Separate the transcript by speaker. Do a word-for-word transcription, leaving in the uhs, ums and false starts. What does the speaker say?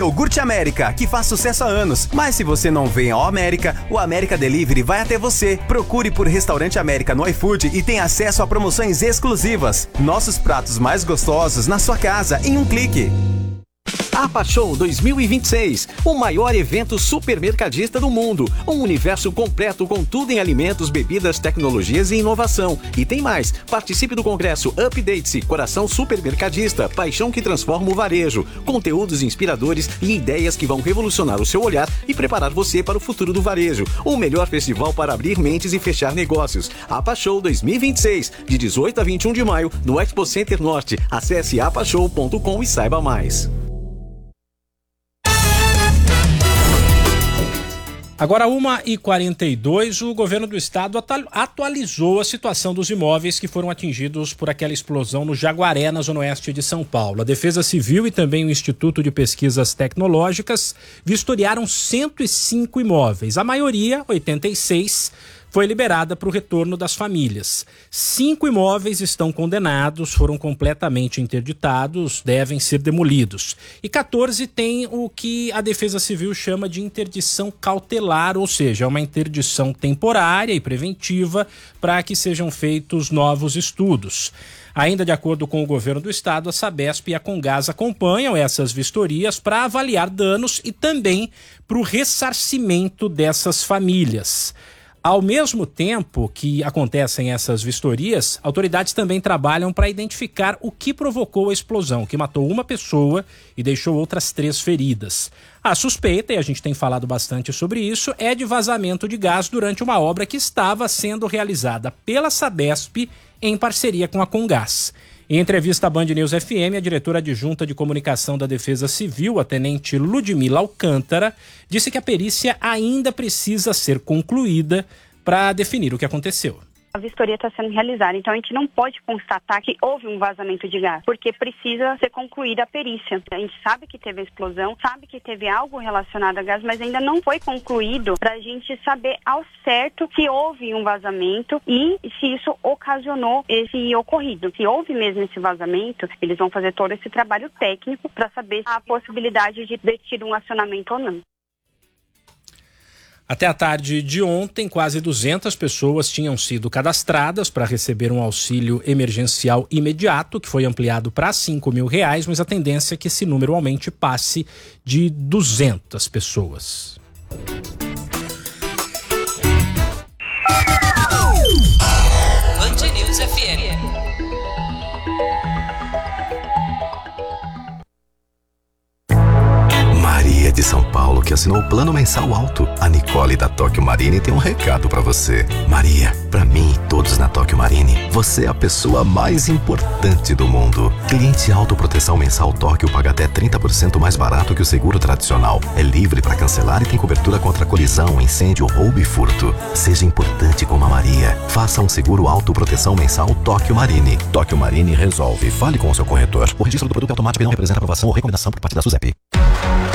Speaker 1: Iogurte América, que faz sucesso há anos. Mas se você não vem ao América, o América Delivery vai até você. Procure por Restaurante América no iFood e tem acesso a promoções exclusivas. Nossos pratos mais gostosos na sua casa em um clique.
Speaker 2: APA Show dois mil e vinte e seis, o maior evento supermercadista do mundo. Um universo completo com tudo em alimentos, bebidas, tecnologias e inovação. E tem mais, participe do congresso Update-se, Coração Supermercadista, paixão que transforma o varejo. Conteúdos inspiradores e ideias que vão revolucionar o seu olhar e preparar você para o futuro do varejo. O melhor festival para abrir mentes e fechar negócios. APA Show dois mil e vinte e seis, de dezoito a vinte e um de maio, no Expo Center Norte. Acesse apa show ponto com e saiba mais.
Speaker 3: Agora, uma e quarenta e dois, o governo do estado atualizou a situação dos imóveis que foram atingidos por aquela explosão no Jaguaré, na zona oeste de São Paulo. A Defesa Civil e também o Instituto de Pesquisas Tecnológicas vistoriaram cento e cinco imóveis. A maioria, oitenta e seis, foi liberada para o retorno das famílias. Cinco imóveis estão condenados, foram completamente interditados, devem ser demolidos. E quatorze têm o que a Defesa Civil chama de interdição cautelar, ou seja, é uma interdição temporária e preventiva para que sejam feitos novos estudos. Ainda de acordo com o governo do estado, a Sabesp e a Congás acompanham essas vistorias para avaliar danos e também para o ressarcimento dessas famílias. Ao mesmo tempo que acontecem essas vistorias, autoridades também trabalham para identificar o que provocou a explosão, que matou uma pessoa e deixou outras três feridas. A suspeita, e a gente tem falado bastante sobre isso, é de vazamento de gás durante uma obra que estava sendo realizada pela Sabesp em parceria com a Congás. Em entrevista à Band News F M, a diretora adjunta de comunicação da Defesa Civil, a tenente Ludmila Alcântara, disse que a perícia ainda precisa ser concluída para definir o que aconteceu.
Speaker 4: A vistoria está sendo realizada, então a gente não pode constatar que houve um vazamento de gás, porque precisa ser concluída a perícia. A gente sabe que teve a explosão, sabe que teve algo relacionado a gás, mas ainda não foi concluído para a gente saber ao certo se houve um vazamento e se isso ocasionou esse ocorrido. Se houve mesmo esse vazamento, eles vão fazer todo esse trabalho técnico para saber a possibilidade de ter tido um acionamento ou não.
Speaker 3: Até a tarde de ontem, quase duzentas pessoas tinham sido cadastradas para receber um auxílio emergencial imediato, que foi ampliado para cinco mil reais, mas a tendência é que esse número aumente, passe de duzentas pessoas.
Speaker 5: Band News F M.
Speaker 6: Maria de São Paulo, que assinou o plano mensal alto. A Nicole da Tóquio Marine tem um recado pra você. Maria, pra mim e todos na Tóquio Marine, você é a pessoa mais importante do mundo. Cliente autoproteção mensal Tóquio paga até trinta por cento mais barato que o seguro tradicional. É livre pra cancelar e tem cobertura contra colisão, incêndio, roubo e furto. Seja importante como a Maria. Faça um seguro autoproteção mensal Tóquio Marine. Tóquio Marine resolve. Fale com o seu corretor. O registro do produto é automático e não representa aprovação ou recomendação por parte da SUSEP.